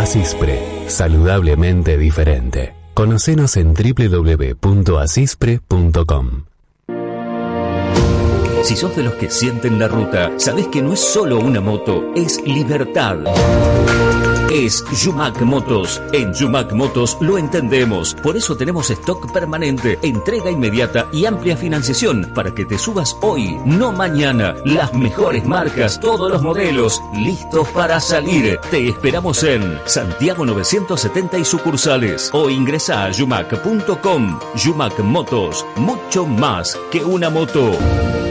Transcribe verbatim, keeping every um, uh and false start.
Asispre, saludablemente diferente. Conocenos en doble u doble u doble u punto asispre punto com. Si sos de los que sienten la ruta, sabés que no es solo una moto, es libertad. Es Yumac Motos. En Yumac Motos lo entendemos. Por eso tenemos stock permanente, entrega inmediata y amplia financiación para que te subas hoy, no mañana. Las mejores marcas, todos los modelos, listos para salir. Te esperamos en Santiago novecientos setenta y sucursales o ingresa a yumac punto com. Yumac Motos, mucho más que una moto.